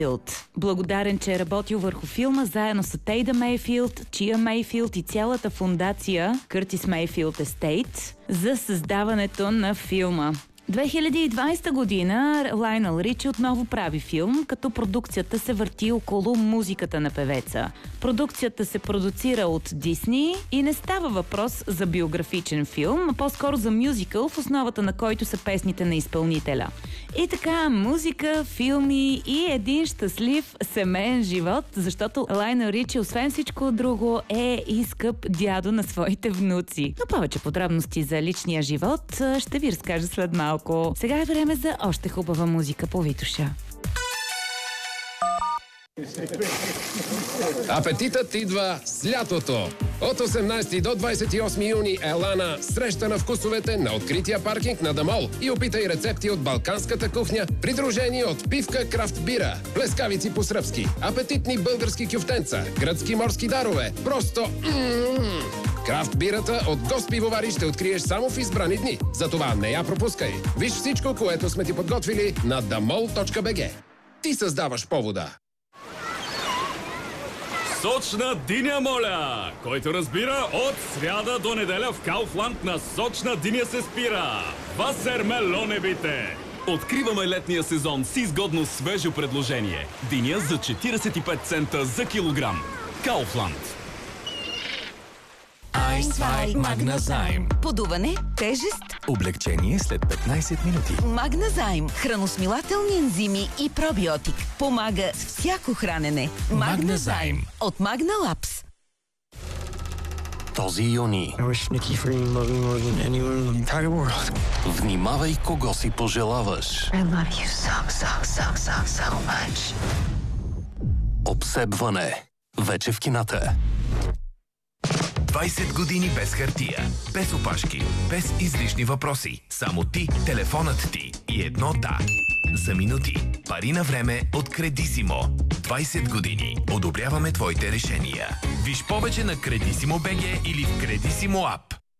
Благодарен, че е работил върху филма заедно с Тейда Мейфилд, Чия Мейфилд и цялата фундация Къртис Мейфилд Естейт за създаването на филма. 2020 година Лайнел Ричи отново прави филм, като продукцията се върти около музиката на певеца. Продукцията се продуцира от Дисни и не става въпрос за биографичен филм, а по-скоро за мюзикъл, в основата на който са песните на изпълнителя. И така, музика, филми и един щастлив семейен живот, защото Лайнел Ричи, освен всичко друго, е и скъп дядо на своите внуци. Но повече подробности за личния живот ще ви разкажа след малко. Сега е време за още хубава музика по Витоша. Апетитът идва с лятото! От 18 до 28 юни ела на среща на вкусовете на открития паркинг на Дамол и опитай рецепти от балканската кухня, придружени от пивка крафт бира, плескавици по-сръбски, апетитни български кюфтенца, гръцки морски дарове. Просто крафт бирата от Гост пивовари ще откриеш само в избрани дни. Затова не я пропускай. Виж всичко, което сме ти подготвили на damol.bg. Ти създаваш повода. Сочна диня, моля! Който разбира, от сряда до неделя в Кауфланд на сочна диня се спира. Васермелонебите! Откриваме летния сезон с изгодно свежо предложение. Диня за 45 цента за килограм. Кауфланд. Айсвай Магназайм. Подуване, тежест, Облегчение след 15 минути. Магназайм. Храносмилателни ензими и пробиотик. Помага с всяко хранене. Магназайм. От Магна Лапс. Този юни внимавай кого си пожелаваш. I love you so much. Обсебване. Вече в кината. 20 години без хартия, без опашки, без излишни въпроси. Само ти, телефонът ти и едно да. За минути. Пари на време от Кредисимо. 20 години. Одобряваме твоите решения. Виж повече на Кредисимо БГ или в Кредисимо ап.